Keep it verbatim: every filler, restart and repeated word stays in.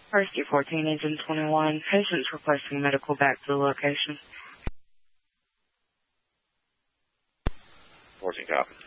Rescue fourteen, Agent twenty-one. Patients requesting medical back to the location. fourteen, copy.